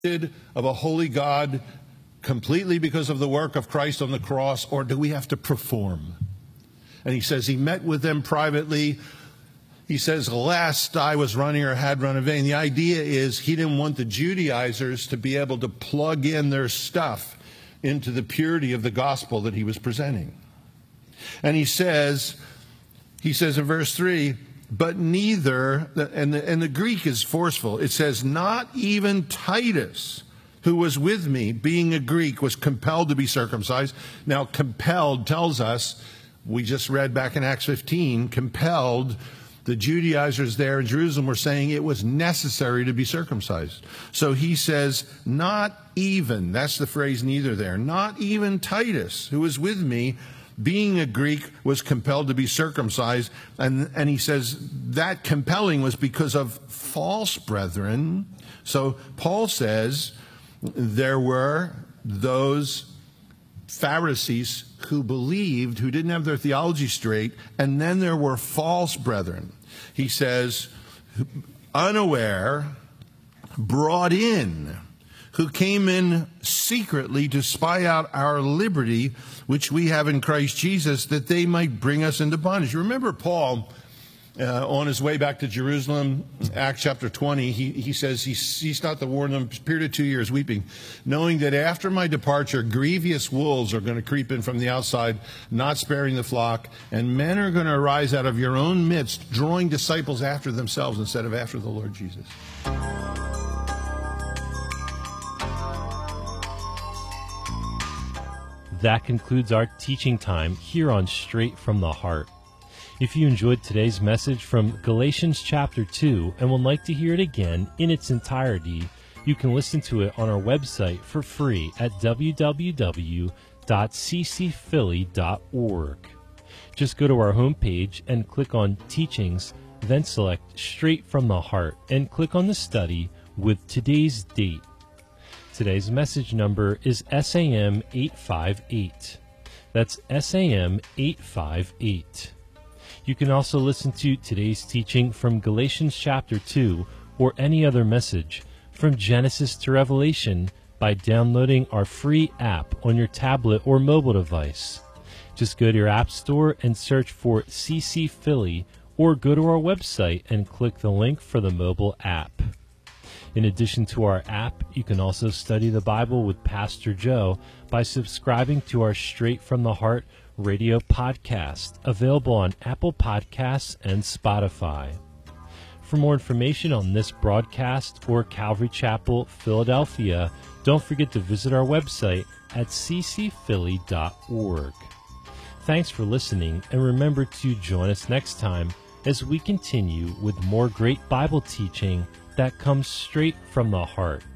of a holy God completely because of the work of Christ on the cross, or do we have to perform? And he says he met with them privately. He says, lest I was running or had run in vain. The idea is he didn't want the Judaizers to be able to plug in their stuff into the purity of the gospel that he was presenting. And he says in verse 3, but neither, and the Greek is forceful. It says, not even Titus, who was with me, being a Greek, was compelled to be circumcised. Now, compelled tells us, we just read back in Acts 15, compelled, the Judaizers there in Jerusalem were saying it was necessary to be circumcised. So he says, not even, that's the phrase neither there, not even Titus, who was with me, being a Greek, was compelled to be circumcised. And he says that compelling was because of false brethren. So Paul says there were those Pharisees who believed, who didn't have their theology straight, and then there were false brethren. He says, unaware, brought in, who came in secretly to spy out our liberty, which we have in Christ Jesus, that they might bring us into bondage. You remember Paul, on his way back to Jerusalem, Acts chapter 20, he says he ceased not to warn them, period of 2 years, weeping, knowing that after my departure, grievous wolves are going to creep in from the outside, not sparing the flock, and men are going to arise out of your own midst, drawing disciples after themselves instead of after the Lord Jesus. That concludes our teaching time here on Straight from the Heart. If you enjoyed today's message from Galatians chapter 2 and would like to hear it again in its entirety, you can listen to it on our website for free at www.ccphilly.org. Just go to our homepage and click on Teachings, then select Straight from the Heart and click on the study with today's date. Today's message number is SAM 858. That's SAM 858. You can also listen to today's teaching from Galatians chapter 2 or any other message from Genesis to Revelation by downloading our free app on your tablet or mobile device. Just go to your app store and search for CC Philly or go to our website and click the link for the mobile app. In addition to our app, you can also study the Bible with Pastor Joe by subscribing to our Straight from the Heart radio podcast, available on Apple Podcasts and Spotify. For more information on this broadcast or Calvary Chapel, Philadelphia, don't forget to visit our website at ccphilly.org. Thanks for listening, and remember to join us next time as we continue with more great Bible teaching that comes straight from the heart.